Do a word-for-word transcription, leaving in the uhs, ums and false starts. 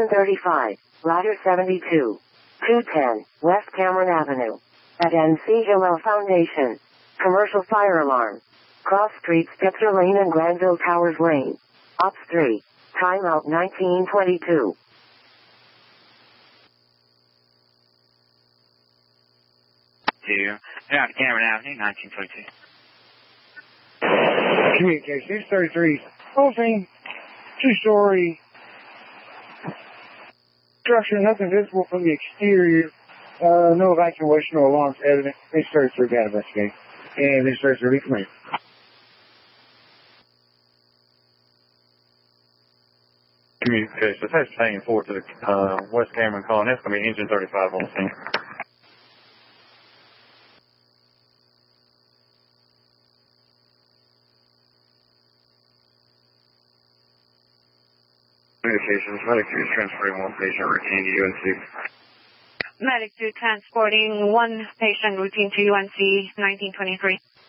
Engine thirty-five, Ladder seventy-two, two ten, West Cameron Avenue. At N C Hillel Foundation. Commercial fire alarm. Cross Street, Spitzer Lane and Granville Towers Lane. Ops three. Timeout nineteen twenty-two. Two. Down to Cameron Avenue, nineteen twenty-two. Communication, six thirty-three. Whole thing, two-story structure, nothing visible from the exterior. Uh, no evacuation or alarms evident. six thirty-three, got investigate. And six thirty-three, come here. Communication, attached hanging forward to the uh, West Cameron calling. That's going to be Engine thirty-five on the scene. Communications, Medic two is transferring one patient routine to U N C. Medic two transporting one patient routine to U N C nineteen twenty-three.